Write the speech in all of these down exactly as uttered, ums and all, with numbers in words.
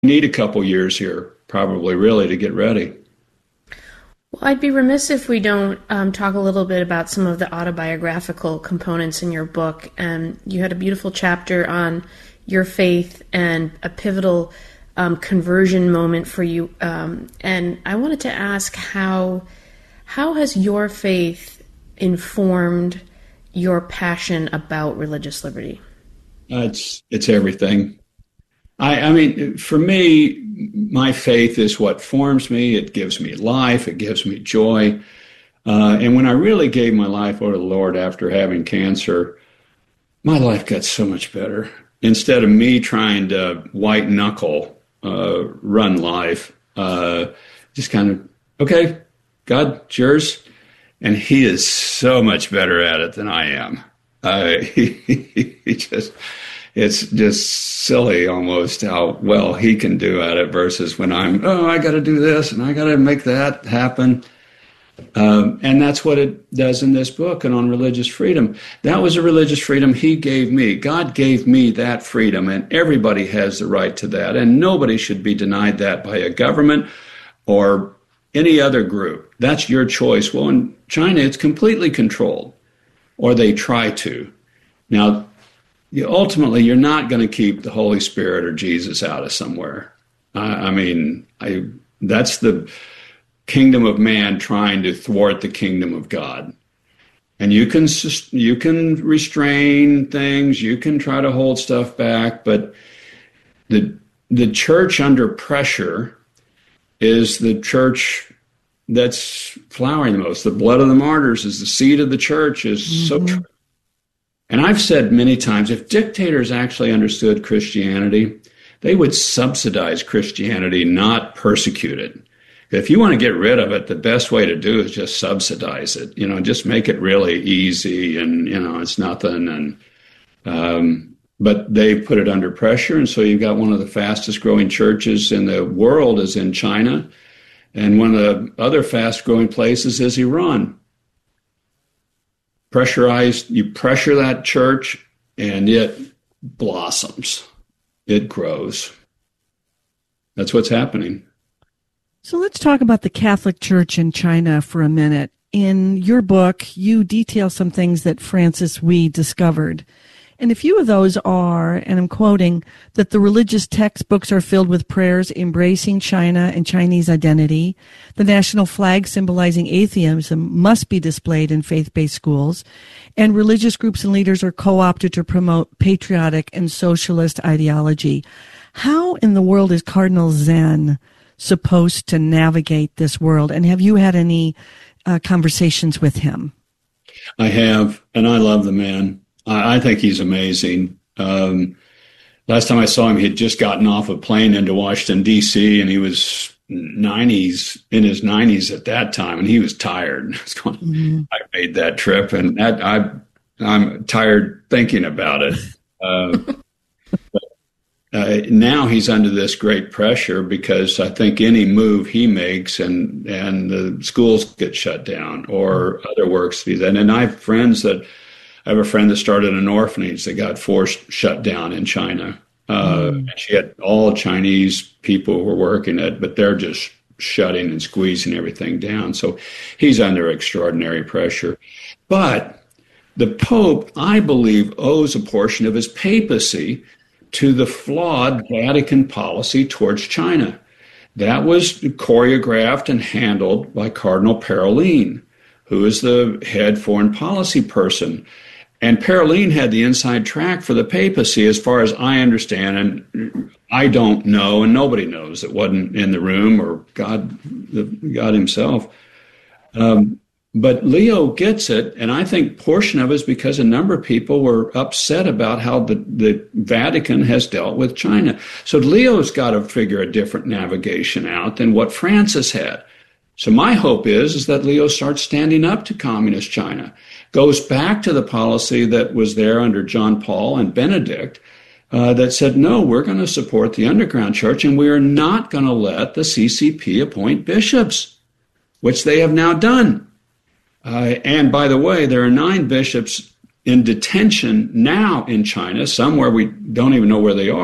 need a couple years here, probably, really, to get ready. Well, I'd be remiss if we don't um, talk a little bit about some of the autobiographical components in your book. And you had a beautiful chapter on your faith and a pivotal um, conversion moment for you. Um, and I wanted to ask how how has your faith informed your passion about religious liberty? Uh, it's it's everything. I, I mean, for me, my faith is what forms me. It gives me life. It gives me joy. Uh, and when I really gave my life over to the Lord after having cancer, my life got so much better. Instead of me trying to white knuckle uh, run life, uh, just kind of, okay, God, it's yours. And he is so much better at it than I am. Uh, he, he just... It's just silly almost how well he can do at it versus when I'm, oh, I got to do this and I got to make that happen. Um, and that's what it does in this book and on religious freedom. That was a religious freedom he gave me. God gave me that freedom, and everybody has the right to that. And nobody should be denied that by a government or any other group. That's your choice. Well, in China, it's completely controlled, or they try to. Now, You, ultimately, you're not going to keep the Holy Spirit or Jesus out of somewhere. Uh, I mean, I, that's the kingdom of man trying to thwart the kingdom of God. And you can you can restrain things, you can try to hold stuff back, but the the church under pressure is the church that's flowering the most. The blood of the martyrs is the seed of the church is mm-hmm. so true. And I've said many times, if dictators actually understood Christianity, they would subsidize Christianity, not persecute it. If you want to get rid of it, the best way to do is just subsidize it. You know, just make it really easy and, you know, it's nothing. And um, but they put it under pressure. And so you've got one of the fastest growing churches in the world is in China. And one of the other fast growing places is Iran. Pressurized, you pressure that church and it blossoms. It grows. That's what's happening. So let's talk about the Catholic Church in China for a minute. In your book, you detail some things that Francis Wee discovered. And a few of those are, and I'm quoting, that the religious textbooks are filled with prayers embracing China and Chinese identity. The national flag symbolizing atheism must be displayed in faith-based schools. And religious groups and leaders are co-opted to promote patriotic and socialist ideology. How in the world is Cardinal Zen supposed to navigate this world? And have you had any uh, conversations with him? I have, and I love the man. I think he's amazing. Um, last time I saw him, he had just gotten off a plane into Washington, D C, and he was nineties, in his nineties at that time, and he was tired. I, was going, mm-hmm. I made that trip, and that, I, I'm tired thinking about it. Uh, but, uh, now he's under this great pressure because I think any move he makes and, and the schools get shut down or other works. And, and I have friends that I have a friend that started an orphanage that got forced shut down in China. Uh, mm. and she had all Chinese people who were working it, but they're just shutting and squeezing everything down. So he's under extraordinary pressure. But the Pope, I believe, owes a portion of his papacy to the flawed Vatican policy towards China. That was choreographed and handled by Cardinal Parolin, who is the head foreign policy person. And Parolin had the inside track for the papacy, as far as I understand, and I don't know, and nobody knows that wasn't in the room or God, God himself. Um, but Leo gets it, and I think portion of it is because a number of people were upset about how the, the Vatican has dealt with China. So Leo's got to figure a different navigation out than what Francis had. So my hope is, is that Leo starts standing up to communist China, goes back to the policy that was there under John Paul and Benedict, uh, that said, no, we're going to support the underground church, and we are not going to let the C C P appoint bishops, which they have now done. Uh, and by the way, there are nine bishops in detention now in China, some where we don't even know where they are,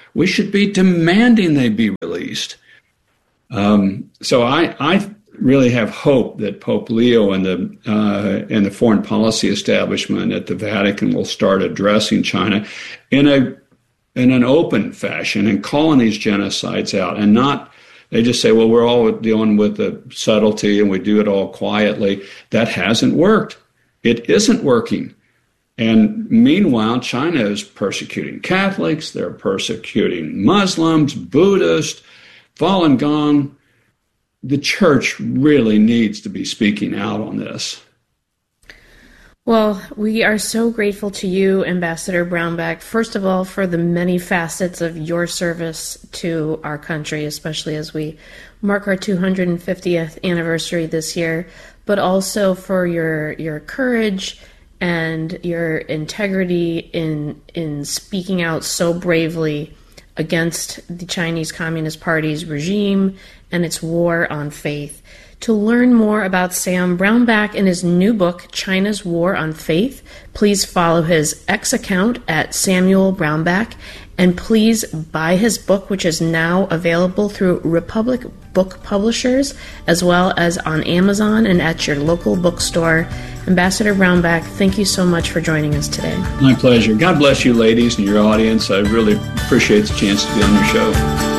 We should be demanding they be released. Um, so I, I really have hope that Pope Leo and the uh, and the foreign policy establishment at the Vatican will start addressing China in a in an open fashion and calling these genocides out, and not they just say, well, we're all dealing with the subtlety and we do it all quietly. That hasn't worked. It isn't working. And meanwhile, China is persecuting Catholics, they're persecuting Muslims, Buddhists, Falun Gong. The church really needs to be speaking out on this. Well, we are so grateful to you, Ambassador Brownback, first of all, for the many facets of your service to our country, especially as we mark our two hundred fiftieth anniversary this year, but also for your your courage and your integrity in in speaking out so bravely against the Chinese Communist Party's regime and its war on faith. To learn more about Sam Brownback and his new book, China's War on Faith, please follow his X account at Samuel Brownback, and please buy his book, which is now available through Republic Book Publishers, as well as on Amazon and at your local bookstore. Ambassador Brownback, thank you so much for joining us today. My pleasure. God bless you, ladies, and your audience. I really appreciate the chance to be on your show.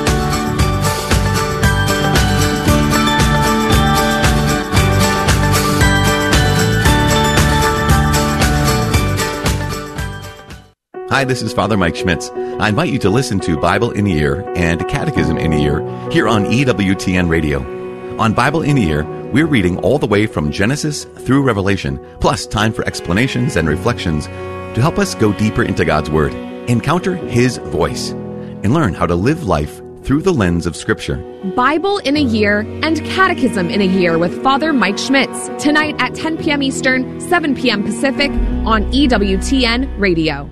Hi, this is Father Mike Schmitz. I invite you to listen to Bible in a Year and Catechism in a Year here on E W T N Radio. On Bible in a Year, we're reading all the way from Genesis through Revelation, plus time for explanations and reflections to help us go deeper into God's Word, encounter His voice, and learn how to live life through the lens of Scripture. Bible in a Year and Catechism in a Year with Father Mike Schmitz, tonight at ten p.m. Eastern, seven p.m. Pacific on E W T N Radio.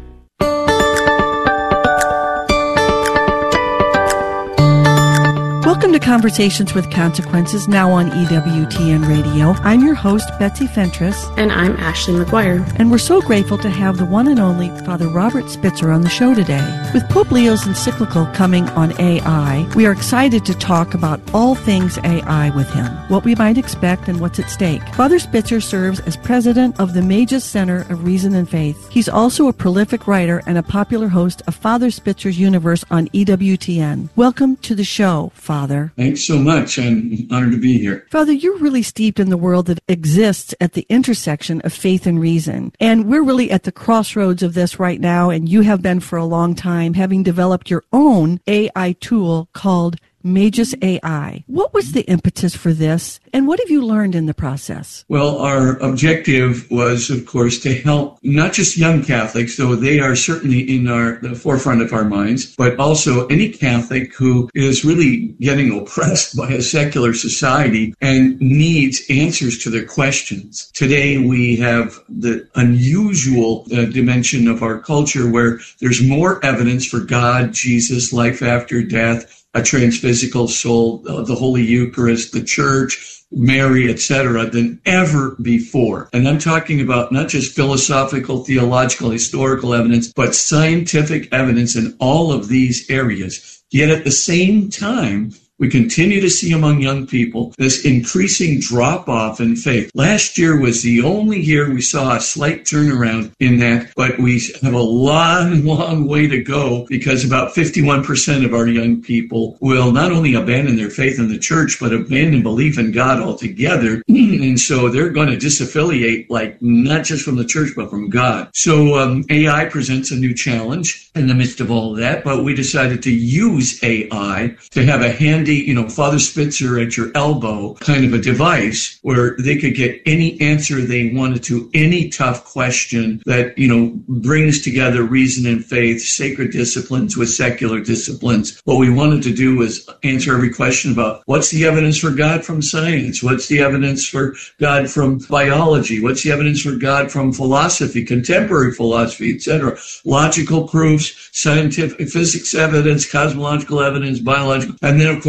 Welcome to Conversations with Consequences, now on E W T N Radio. I'm your host, Betsy Fentress. And I'm Ashley McGuire. And we're so grateful to have the one and only Father Robert Spitzer on the show today. With Pope Leo's encyclical coming on A I, we are excited to talk about all things A I with him, what we might expect and what's at stake. Father Spitzer serves as president of the Magus Center of Reason and Faith. He's also a prolific writer and a popular host of Father Spitzer's Universe on E W T N. Welcome to the show, Father. Father. Thanks so much. I'm honored to be here. Father, you're really steeped in the world that exists at the intersection of faith and reason. And we're really at the crossroads of this right now, and you have been for a long time, having developed your own A I tool called Magus A I. What was the impetus for this, and what have you learned in the process? Well, our objective was, of course, to help not just young Catholics, though they are certainly in our the forefront of our minds, but also any Catholic who is really getting oppressed by a secular society and needs answers to their questions. Today, we have the unusual uh, dimension of our culture where there's more evidence for God, Jesus, life after death, a transphysical soul, uh, the Holy Eucharist, the Church, Mary, et cetera, than ever before. And I'm talking about not just philosophical, theological, historical evidence, but scientific evidence in all of these areas. Yet at the same time, we continue to see among young people this increasing drop-off in faith. Last year was the only year we saw a slight turnaround in that, but we have a long, long way to go because about fifty-one percent of our young people will not only abandon their faith in the church, but abandon belief in God altogether. And so they're going to disaffiliate, like not just from the church, but from God. So um, A I presents a new challenge in the midst of all of that, but we decided to use A I to have a handy, you know, Father Spitzer at your elbow kind of a device where they could get any answer they wanted to any tough question that, you know, brings together reason and faith, sacred disciplines with secular disciplines. What we wanted to do was answer every question about what's the evidence for God from science? What's the evidence for God from biology? What's the evidence for God from philosophy, contemporary philosophy, et cetera? Logical proofs, scientific physics evidence, cosmological evidence, biological, and then, of course,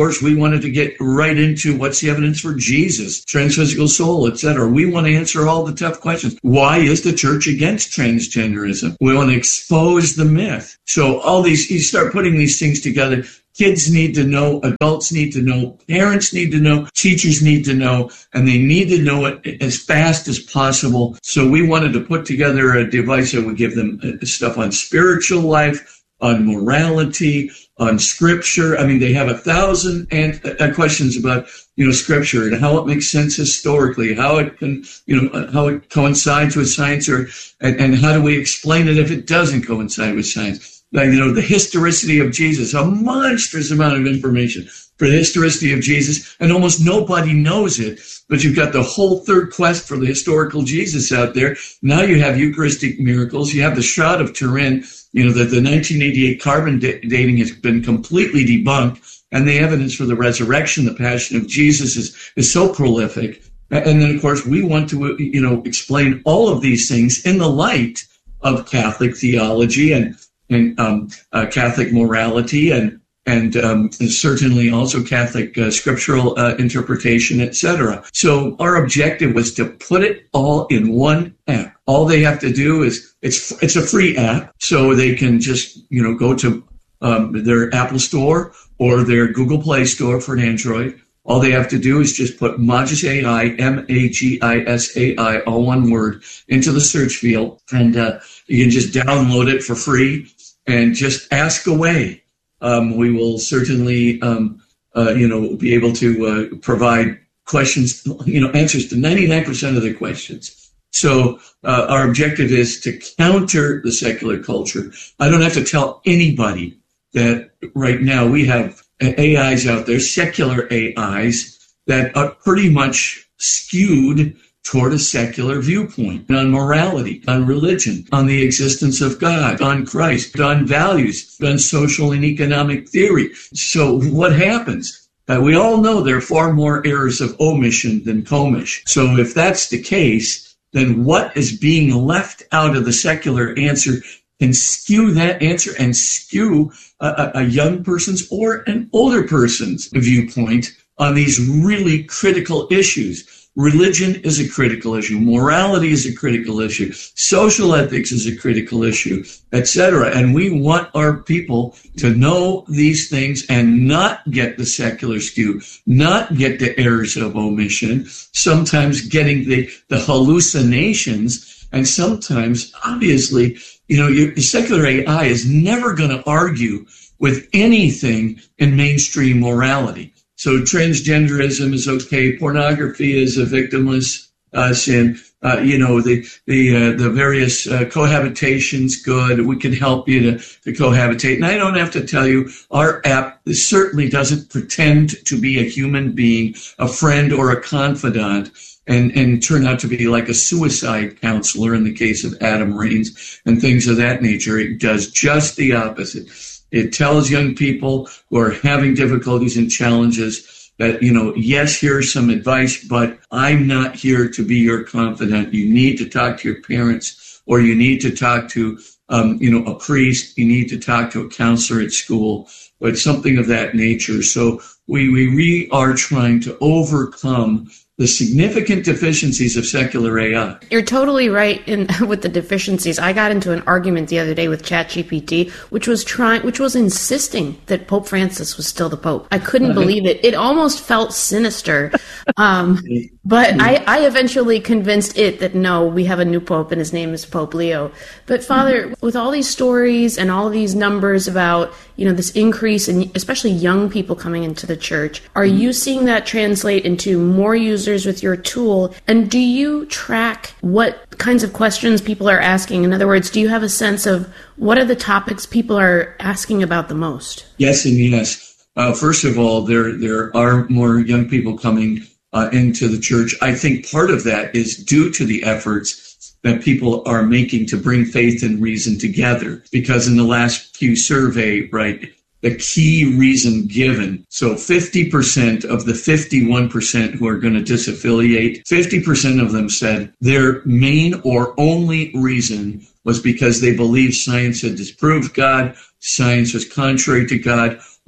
course, we wanted to get right into what's the evidence for Jesus, transphysical soul, et cetera. We want to answer all the tough questions. Why is the church against transgenderism? We want to expose the myth. So all these, you start putting these things together. Kids need to know, adults need to know, parents need to know, teachers need to know, and they need to know it as fast as possible. So we wanted to put together a device that would give them stuff on spiritual life, on morality, on scripture. I mean, they have a thousand and, uh, questions about, you know, scripture and how it makes sense historically, how it can, you know, how it coincides with science, or and, and how do we explain it if it doesn't coincide with science. Like, you know, the historicity of Jesus, a monstrous amount of information for the historicity of Jesus, and almost nobody knows it. But you've got the whole third quest for the historical Jesus out there. Now you have Eucharistic miracles. You have the Shroud of Turin. You know, that the nineteen eighty-eight carbon da- dating has been completely debunked, and the evidence for the resurrection, the passion of Jesus is, is so prolific. And then, of course, we want to, you know, explain all of these things in the light of Catholic theology and and um, uh, Catholic morality, and and, um, and certainly also Catholic uh, scriptural uh, interpretation, et cetera. So our objective was to put it all in one app. All they have to do is, it's it's a free app, so they can just, you know, go to um, their Apple Store or their Google Play Store for an Android. All they have to do is just put Magis A I, M A G I S A I, all one word, into the search field, and uh, you can just download it for free. And just ask away. Um, we will certainly, um, uh, you know, be able to uh, provide questions, you know, answers to ninety-nine percent of the questions. So uh, our objective is to counter the secular culture. I don't have to tell anybody that right now we have A Is out there, secular A Is, that are pretty much skewed toward a secular viewpoint on morality, on religion, on the existence of God, on Christ, on values, on social and economic theory. So what happens? Uh, we all know there are far more errors of omission than commission. So if that's the case, then what is being left out of the secular answer can skew that answer and skew a, a young person's or an older person's viewpoint on these really critical issues. Religion is a critical issue. Morality is a critical issue. Social ethics is a critical issue, et cetera. And we want our people to know these things and not get the secular skew, not get the errors of omission, sometimes getting the, the hallucinations, and sometimes, obviously, you know, your secular A I is never going to argue with anything in mainstream morality. So transgenderism is okay. Pornography is a victimless uh, sin. Uh, you know, the the uh, the various uh, cohabitation's good. We can help you to, to cohabitate. And I don't have to tell you, our app certainly doesn't pretend to be a human being, a friend or a confidant, and, and turn out to be like a suicide counselor in the case of Adam Raines and things of that nature. It does just the opposite. It tells young people who are having difficulties and challenges that, you know, yes, here's some advice, but I'm not here to be your confidant. You need to talk to your parents, or you need to talk to, um, you know, a priest. You need to talk to a counselor at school, but something of that nature. So we, we really are trying to overcome the significant deficiencies of secular A I. You're totally right in with the deficiencies. I got into an argument the other day with ChatGPT, which was trying, which was insisting that Pope Francis was still the Pope. I couldn't uh-huh. believe it. It almost felt sinister. Um, but I, I eventually convinced it that no, we have a new Pope and his name is Pope Leo. But Father, mm-hmm. with all these stories and all of these numbers about, you know, this increase in especially young people coming into the church, are mm-hmm. you seeing that translate into more users with your tool? And do you track what kinds of questions people are asking? In other words, do you have a sense of what are the topics people are asking about the most? Yes and yes. Uh, first of all, there there are more young people coming uh, into the church. I think part of that is due to the efforts that people are making to bring faith and reason together. Because in the last Pew survey, right, the key reason given. So fifty percent of the fifty-one percent who are going to disaffiliate, fifty percent of them said their main or only reason was because they believed science had disproved God, science was contrary to God,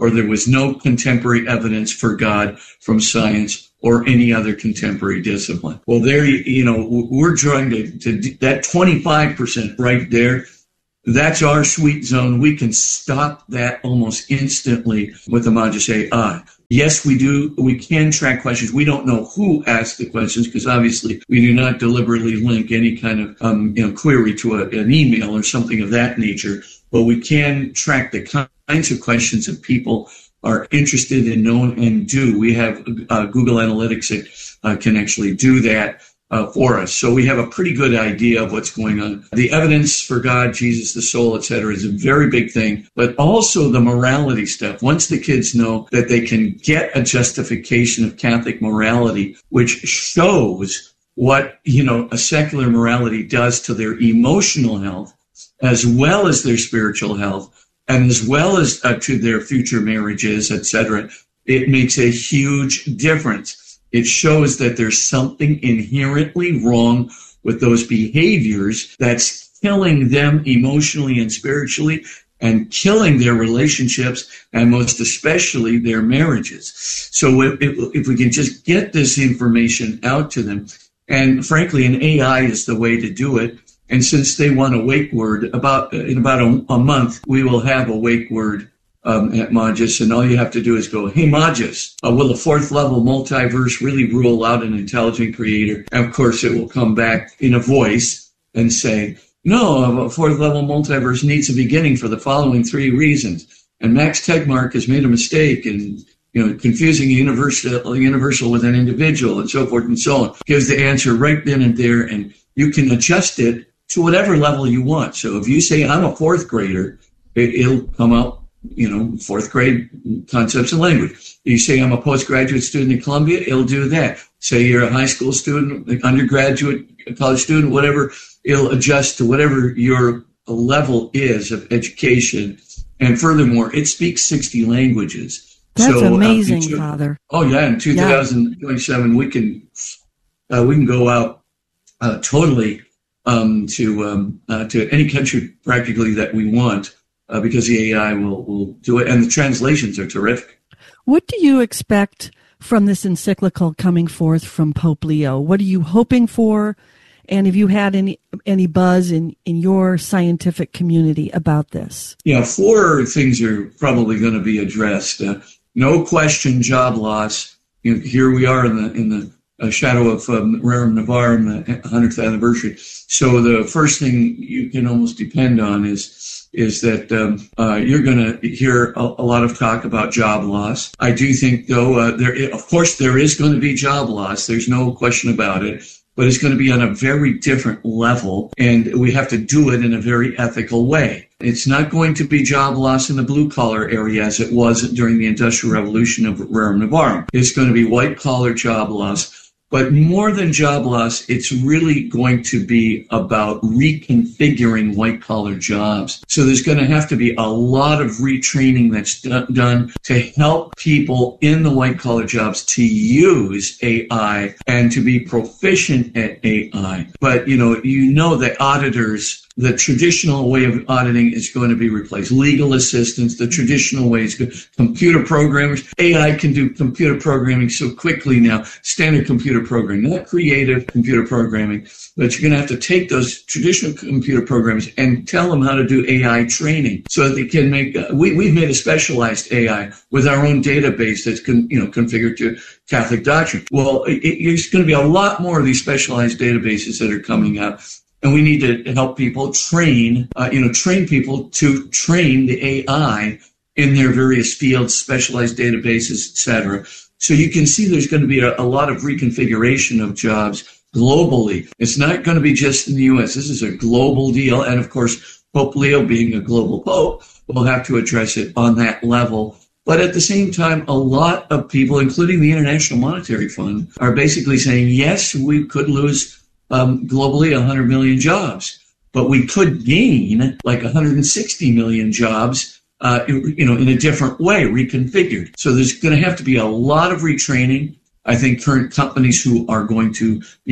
or there was no contemporary evidence for God from science or any other contemporary discipline. Well, there, you know, we're trying to, to that twenty-five percent right there. That's our sweet zone. We can stop that almost instantly with Imagus A I. Yes, we do. We can track questions. We don't know who asked the questions because obviously we do not deliberately link any kind of um, you know query to a, an email or something of that nature. But we can track the kinds of questions that people are interested in knowing and do. We have uh, Google Analytics that uh, can actually do that uh, for us. So we have a pretty good idea of what's going on. The evidence for God, Jesus, the soul, et cetera, is a very big thing, but also the morality stuff. Once the kids know that they can get a justification of Catholic morality, which shows what, you know, a secular morality does to their emotional health, as well as their spiritual health, and as well as uh, to their future marriages, et cetera, it makes a huge difference. It shows that there's something inherently wrong with those behaviors that's killing them emotionally and spiritually and killing their relationships and most especially their marriages. So if, if we can just get this information out to them, and frankly, an A I is the way to do it. And since they want a wake word, about in about a, a month, we will have a wake word um, at Magus, and all you have to do is go, "Hey, Magus, uh, will a fourth level multiverse really rule out an intelligent creator?" And of course, it will come back in a voice and say, "No, a fourth level multiverse needs a beginning for the following three reasons." And Max Tegmark has made a mistake in, you know, confusing universal, universal with an individual, and so forth and so on. Gives the answer right then and there, and you can adjust it to whatever level you want. So if you say, "I'm a fourth grader," it, it'll come out, you know, fourth grade concepts and language. You say, "I'm a postgraduate student at Columbia," it'll do that. Say you're a high school student, an undergraduate, a college student, whatever, it'll adjust to whatever your level is of education. And furthermore, it speaks sixty languages. That's so, amazing, um, two, Father. Oh yeah, in two thousand twenty-seven, yeah. we can uh, we can go out uh, totally um, to um, uh, to any country practically that we want uh, because the A I will will do it, and the translations are terrific. What do you expect from this encyclical coming forth from Pope Leo? What are you hoping for? And have you had any any buzz in, in your scientific community about this? Yeah, four things are probably going to be addressed. Uh, no question, job loss. You know, here we are in the in the uh, shadow of um, Rerum Novarum, the hundredth anniversary. So the first thing you can almost depend on is is that um, uh, you're going to hear a, a lot of talk about job loss. I do think, though, uh, there of course there is going to be job loss. There's no question about it. But it's going to be on a very different level, and we have to do it in a very ethical way. It's not going to be job loss in the blue-collar area as it was during the Industrial Revolution of Rerum Novarum. It's going to be white-collar job loss. But more than job loss, it's really going to be about reconfiguring white-collar jobs. So there's going to have to be a lot of retraining that's do- done to help people in the white-collar jobs to use A I and to be proficient at A I. But, you know, you know that auditors, the traditional way of auditing is going to be replaced. Legal assistants, the traditional way is good. Computer programmers. A I can do computer programming so quickly now. Standard computer programming, not creative computer programming, but you're going to have to take those traditional computer programs and tell them how to do A I training so that they can make, uh, we, we've made a specialized A I with our own database that's con, you know, configured to Catholic doctrine. Well, it, it, there's going to be a lot more of these specialized databases that are coming out. And we need to help people train, uh, you know, train people to train the A I in their various fields, specialized databases, et cetera. So you can see there's going to be a, a lot of reconfiguration of jobs globally. It's not going to be just in the U S. This is a global deal. And of course, Pope Leo being a global pope will have to address it on that level. But at the same time, a lot of people, including the International Monetary Fund, are basically saying, yes, we could lose Um, globally one hundred million jobs, but we could gain like one hundred sixty million jobs, uh, you know, in a different way, reconfigured. So there's going to have to be a lot of retraining. I think current companies who are going to be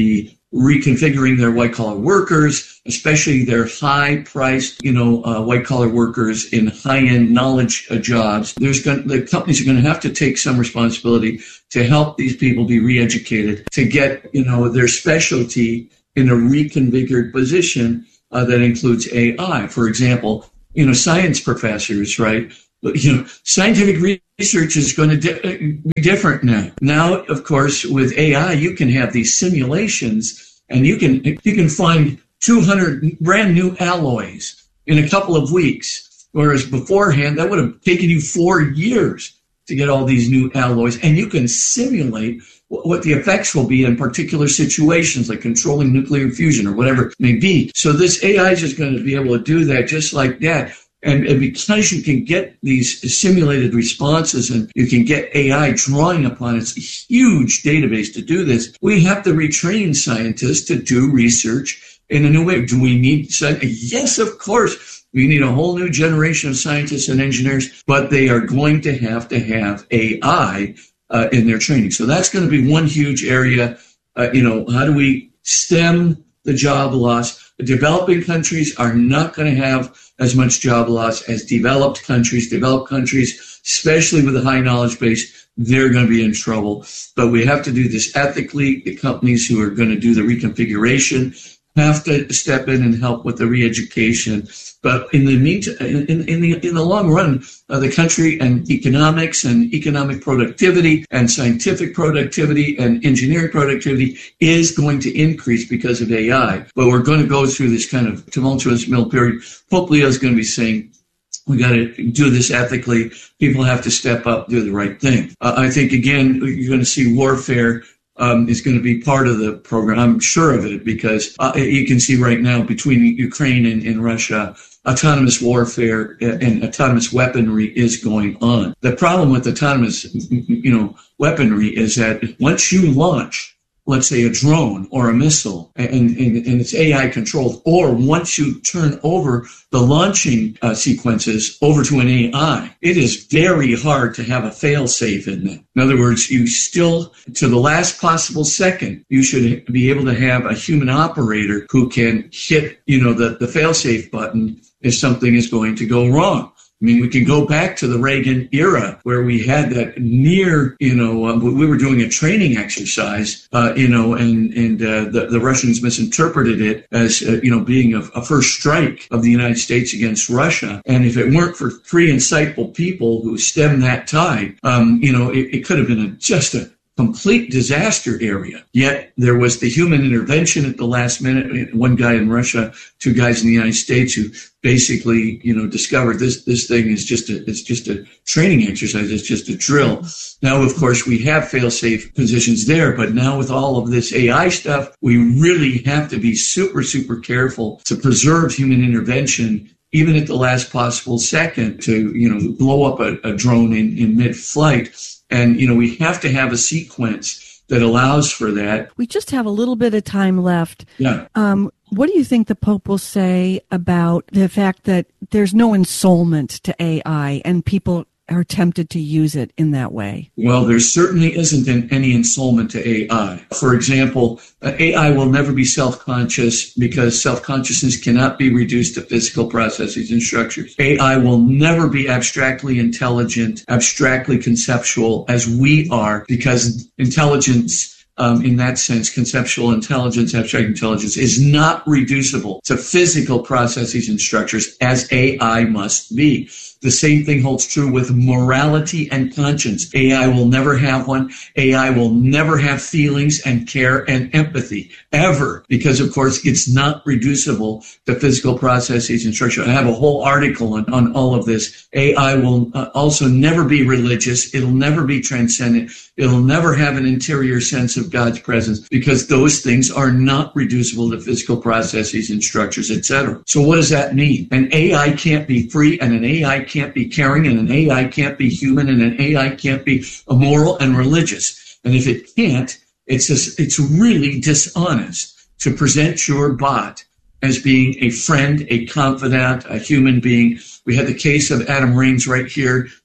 reconfiguring their white-collar workers, especially their high-priced, you know, uh, white-collar workers in high-end knowledge uh, jobs. There's going the companies are going to have to take some responsibility to help these people be re-educated, to get, you know, their specialty in a reconfigured position uh, that includes A I. For example, you know, science professors, right? You know, scientific research is going to di- be different now. Now, of course, with A I, you can have these simulations, and you can you can find two hundred brand new alloys in a couple of weeks, whereas beforehand that would have taken you four years to get all these new alloys. And you can simulate what the effects will be in particular situations, like controlling nuclear fusion or whatever it may be. So this A I is just going to be able to do that just like that. And, and because you can get these simulated responses and you can get A I drawing upon its huge database to do this, we have to retrain scientists to do research in a new way. Do we need scientists? Yes, of course. We need a whole new generation of scientists and engineers, but they are going to have to have A I uh, in their training. So that's going to be one huge area. Uh, you know, how do we stem the job loss? Developing countries are not going to have as much job loss as developed countries. Developed countries, especially with a high knowledge base, they're going to be in trouble. But we have to do this ethically. The companies who are going to do the reconfiguration have to step in and help with the re-education. But in the meantime, in, in the in the long run, uh, the country and economics and economic productivity and scientific productivity and engineering productivity is going to increase because of A I. But we're going to go through this kind of tumultuous middle period. Pope Leo is going to be saying, we got to do this ethically. People have to step up, do the right thing. Uh, I think, again, you're going to see warfare Um, is going to be part of the program. I'm sure of it because uh, you can see right now between Ukraine and, and Russia, autonomous warfare and autonomous weaponry is going on. The problem with autonomous, you know, weaponry is that once you launch, let's say a drone or a missile, and, and, and it's A I controlled, or once you turn over the launching uh, sequences over to an A I, it is very hard to have a fail-safe in them. In other words, you still, to the last possible second, you should be able to have a human operator who can hit, you know, the, the fail-safe button if something is going to go wrong. I mean, we can go back to the Reagan era where we had that near, you know, uh, we were doing a training exercise, uh, you know, and, and uh, the, the Russians misinterpreted it as, uh, you know, being a, a first strike of the United States against Russia. And if it weren't for three insightful people who stemmed that tide, um, you know, it, it could have been a, just a complete disaster area. Yet there was the human intervention at the last minute. One guy in Russia, two guys in the United States who basically, you know, discovered this, this thing is just a, it's just a training exercise. It's just a drill. Now, of course, we have fail-safe positions there, but now with all of this A I stuff, we really have to be super, super careful to preserve human intervention even at the last possible second to, you know, blow up a, a drone in, in mid-flight. And, you know, we have to have a sequence that allows for that. We just have a little bit of time left. Yeah. Um, what do you think the Pope will say about the fact that there's no ensoulment to A I and people are tempted to use it in that way? Well, there certainly isn't an, any ensoulment to A I. For example, uh, A I will never be self-conscious because self-consciousness cannot be reduced to physical processes and structures. A I will never be abstractly intelligent, abstractly conceptual as we are, because intelligence, Um, in that sense, conceptual intelligence, abstract intelligence, is not reducible to physical processes and structures as A I must be. The same thing holds true with morality and conscience. A I will never have one. A I will never have feelings and care and empathy, ever, because, of course, it's not reducible to physical processes and structure. I have a whole article on, on all of this. A I will uh, also never be religious. It'll never be transcendent. It'll never have an interior sense of God's presence, because those things are not reducible to physical processes and structures, et cetera. So what does that mean? An A I can't be free, and an A I can't be caring, and an A I can't be human, and an A I can't be moral and religious. And if it can't, it's just, it's really dishonest to present your bot as being a friend, a confidant, a human being. We had the case of Adam Raines right here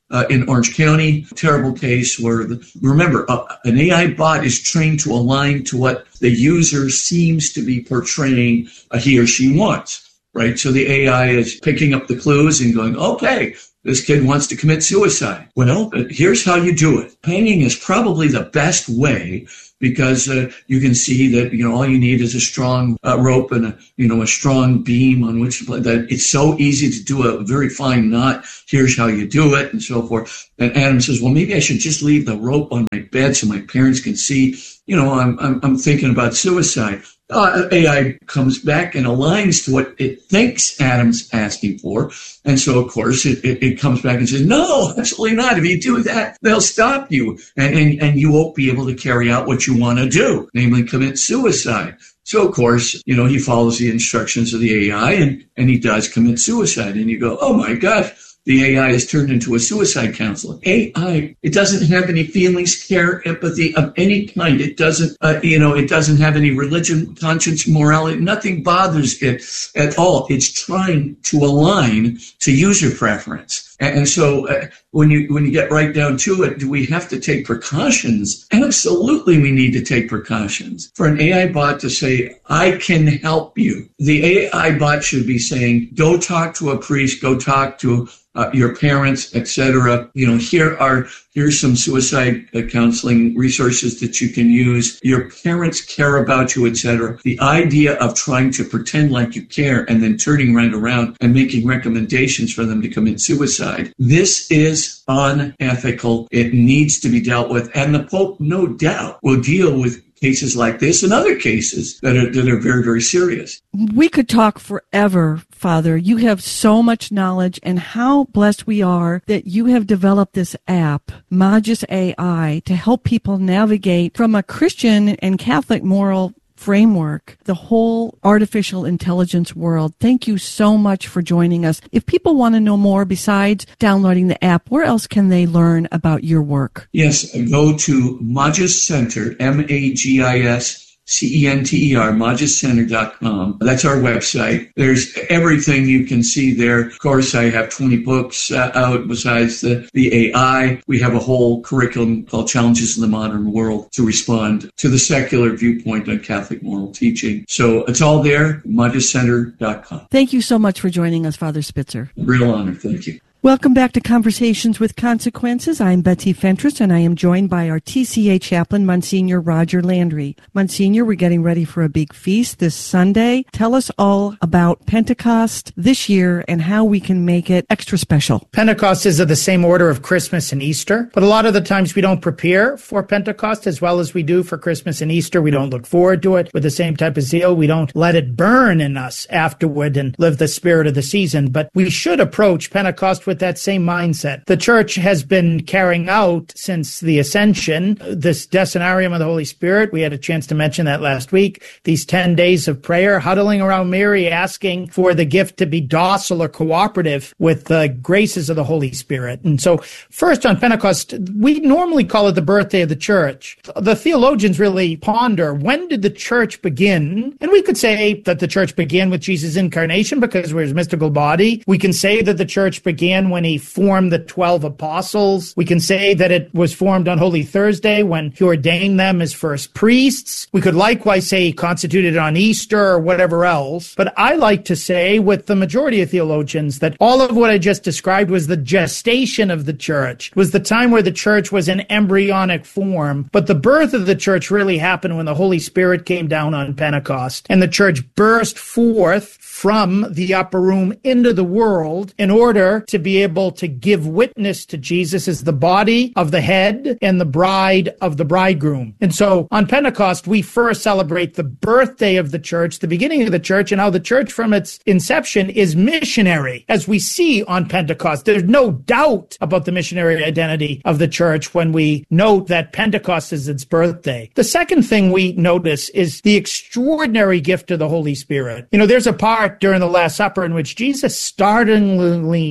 uh, in Orange County, terrible case where, the, remember, uh, an A I bot is trained to align to what the user seems to be portraying uh, he or she wants, right? So the A I is picking up the clues and going, okay, this kid wants to commit suicide. Well, here's how you do it. Hanging is probably the best way, because uh, you can see that, you know, all you need is a strong uh, rope and a, you know, a strong beam on which to play. That it's so easy to do a very fine knot. Here's how you do it, and so forth. And Adam says, well, maybe I should just leave the rope on my bed so my parents can see, you know, I'm I'm, I'm thinking about suicide. Uh, A I comes back and aligns to what it thinks Adam's asking for. And so, of course, it, it, it comes back and says, no, absolutely not. If you do that, they'll stop you. And, and, and you won't be able to carry out what you want to do, namely commit suicide. So, of course, you know, he follows the instructions of the A I and, and he does commit suicide. And you go, oh, my gosh. The A I is turned into a suicide counselor. A I, it doesn't have any feelings, care, empathy of any kind. It doesn't, uh, you know, it doesn't have any religion, conscience, morality. Nothing bothers it at all. It's trying to align to user preference. And, and so uh, when you when you get right down to it, do we have to take precautions? Absolutely, we need to take precautions. For an A I bot to say, I can help you, the A I bot should be saying, go talk to a priest, go talk to Uh, your parents, et cetera. You know, here are, here's some suicide uh, counseling resources that you can use. Your parents care about you, et cetera. The idea of trying to pretend like you care and then turning right around and making recommendations for them to commit suicide. This is unethical. It needs to be dealt with. And the Pope, no doubt, will deal with cases like this and other cases that are that are very, very serious. We could talk forever, Father. You have so much knowledge, and how blessed we are that you have developed this app, Magis A I, to help people navigate from a Christian and Catholic moral framework, the whole artificial intelligence world. Thank you so much for joining us. If people want to know more besides downloading the app, where else can they learn about your work? Yes, go to Magis Center, M A G I S C E N T E R, magis center dot com. That's our website. There's everything you can see there. Of course, I have twenty books uh, out besides the, the A I. We have a whole curriculum called Challenges in the Modern World to respond to the secular viewpoint on Catholic moral teaching. So it's all there, magis center dot com. Thank you so much for joining us, Father Spitzer. Real honor. Thank you. Welcome back to Conversations with Consequences. I'm Betsy Fentress, and I am joined by our T C A chaplain, Monsignor Roger Landry. Monsignor, we're getting ready for a big feast this Sunday. Tell us all about Pentecost this year and how we can make it extra special. Pentecost is of the same order of Christmas and Easter, but a lot of the times we don't prepare for Pentecost as well as we do for Christmas and Easter. We don't look forward to it with the same type of zeal. We don't let it burn in us afterward and live the spirit of the season, but we should approach Pentecost with that same mindset. The church has been carrying out since the ascension this Decenarium of the Holy Spirit. We had a chance to mention that last week. These ten days of prayer, huddling around Mary, asking for the gift to be docile or cooperative with the graces of the Holy Spirit. And so first on Pentecost, we normally call it the birthday of the church. The theologians really ponder, when did the church begin? And we could say that the church began with Jesus' incarnation because of his mystical body. We can say that the church began when he formed the twelve apostles. We can say that it was formed on Holy Thursday when he ordained them as first priests. We could likewise say he constituted it on Easter or whatever else. But I like to say with the majority of theologians that all of what I just described was the gestation of the church. It was the time where the church was in embryonic form. But the birth of the church really happened when the Holy Spirit came down on Pentecost and the church burst forth from the upper room into the world in order to be able to give witness to Jesus as the body of the head and the bride of the bridegroom. And so on Pentecost, we first celebrate the birthday of the church, the beginning of the church, and how the church from its inception is missionary. As we see on Pentecost, there's no doubt about the missionary identity of the church when we note that Pentecost is its birthday. The second thing we notice is the extraordinary gift of the Holy Spirit. You know, there's a part during the Last Supper in which Jesus startlingly says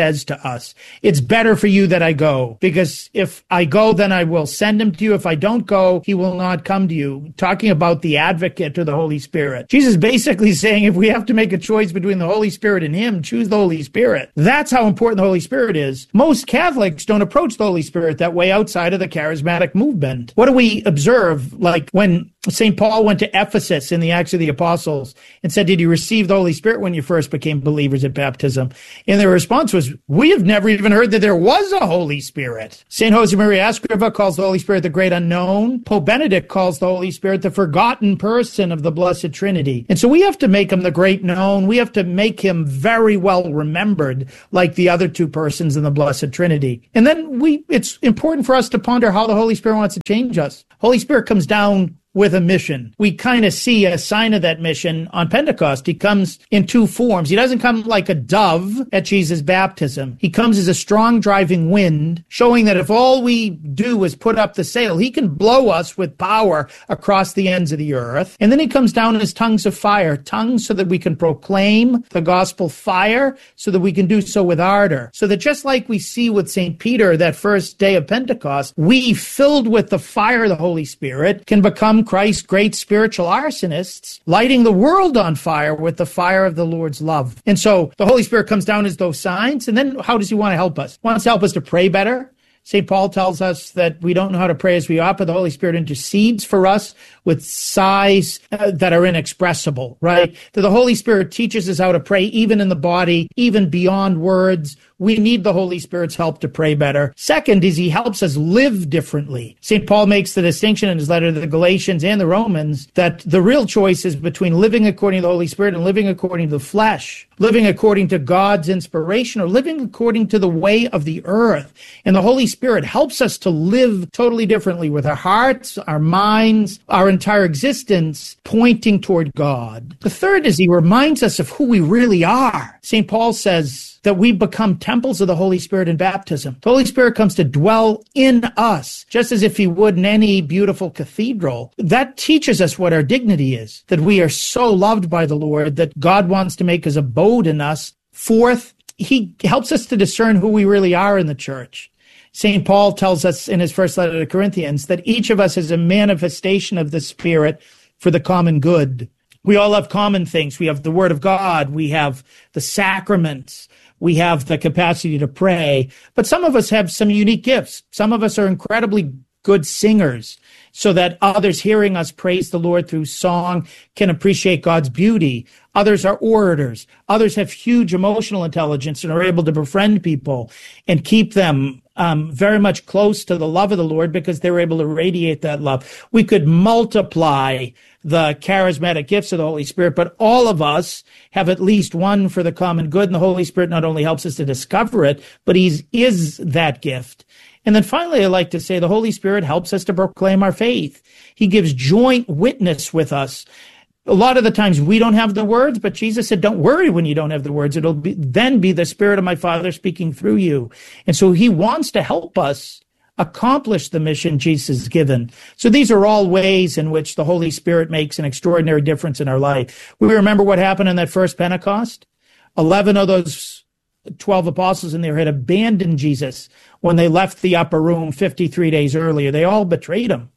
says to us, it's better for you that I go, because if I go, then I will send him to you. If I don't go, he will not come to you. Talking about the advocate or the Holy Spirit. Jesus basically saying if we have to make a choice between the Holy Spirit and him, choose the Holy Spirit. That's how important the Holy Spirit is. Most Catholics don't approach the Holy Spirit that way outside of the charismatic movement. What do we observe? Like when Saint Paul went to Ephesus in the Acts of the Apostles and said, did you receive the Holy Spirit when you first became believers at baptism? And their response was, we have never even heard that there was a Holy Spirit. Saint Josemaria Escriva calls the Holy Spirit the great unknown. Pope Benedict calls the Holy Spirit the forgotten person of the Blessed Trinity. And so we have to make him the great known. We have to make him very well remembered, like the other two persons in the Blessed Trinity. And then we, it's important for us to ponder how the Holy Spirit wants to change us. Holy Spirit comes down with a mission. We kind of see a sign of that mission on Pentecost. He comes in two forms. He doesn't come like a dove at Jesus' baptism. He comes as a strong driving wind, showing that if all we do is put up the sail, he can blow us with power across the ends of the earth. And then he comes down in his tongues of fire, tongues so that we can proclaim the gospel, fire so that we can do so with ardor. So that just like we see with Saint Peter that first day of Pentecost, we filled with the fire of the Holy Spirit can become Christ's great spiritual arsonists, lighting the world on fire with the fire of the Lord's love. And so the Holy Spirit comes down as those signs. And then how does he want to help us? He wants to help us to pray better. Saint Paul tells us that we don't know how to pray as we ought, but the Holy Spirit intercedes for us with sighs uh, that are inexpressible, right? That the Holy Spirit teaches us how to pray even in the body, even beyond words. We need the Holy Spirit's help to pray better. Second is he helps us live differently. Saint Paul makes the distinction in his letter to the Galatians and the Romans that the real choice is between living according to the Holy Spirit and living according to the flesh, living according to God's inspiration or living according to the way of the earth. And the Holy Spirit helps us to live totally differently with our hearts, our minds, our entire existence pointing toward God. The third is he reminds us of who we really are. Saint Paul says that we become temples of the Holy Spirit in baptism. The Holy Spirit comes to dwell in us, just as if he would in any beautiful cathedral. That teaches us what our dignity is, that we are so loved by the Lord that God wants to make his abode in us. Fourth, he helps us to discern who we really are in the church. Saint Paul tells us in his first letter to Corinthians that each of us is a manifestation of the Spirit for the common good. We all have common things. We have the Word of God. We have the sacraments. We have the capacity to pray. But some of us have some unique gifts. Some of us are incredibly good singers, so that others hearing us praise the Lord through song can appreciate God's beauty. Others are orators. Others have huge emotional intelligence and are able to befriend people and keep them um, very much close to the love of the Lord because they're able to radiate that love. We could multiply the charismatic gifts of the Holy Spirit, but all of us have at least one for the common good, and the Holy Spirit not only helps us to discover it, but he is that gift. And then finally, I like to say the Holy Spirit helps us to proclaim our faith. He gives joint witness with us. A lot of the times we don't have the words, but Jesus said, don't worry when you don't have the words. It'll be, then be the Spirit of my Father speaking through you. And so he wants to help us accomplish the mission Jesus has given. So these are all ways in which the Holy Spirit makes an extraordinary difference in our life. We remember what happened in that first Pentecost. Eleven of those twelve apostles in there had abandoned Jesus when they left the upper room fifty-three days earlier. They all betrayed him.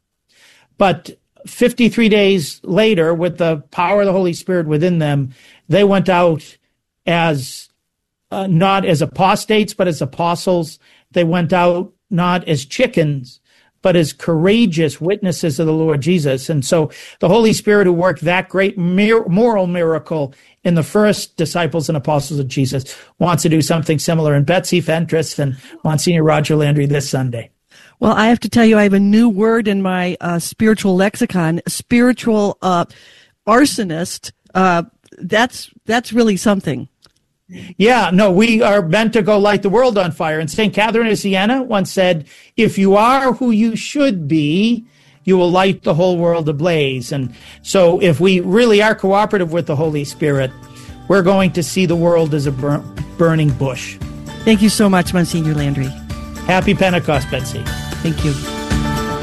But fifty-three days later, with the power of the Holy Spirit within them, they went out as uh, not as apostates, but as apostles. They went out not as chickens, but as courageous witnesses of the Lord Jesus. And so the Holy Spirit who worked that great mir- moral miracle in the first disciples and apostles of Jesus wants to do something similar in Betsy Fentress and Monsignor Roger Landry this Sunday. Well, I have to tell you, I have a new word in my uh, spiritual lexicon, spiritual uh, arsonist. Uh, that's that's really something. Yeah, no, we are meant to go light the world on fire. And Saint Catherine of Siena once said, if you are who you should be, you will light the whole world ablaze. And so if we really are cooperative with the Holy Spirit, we're going to see the world as a bur- burning bush. Thank you so much, Monsignor Landry. Happy Pentecost, Betsy. Thank you.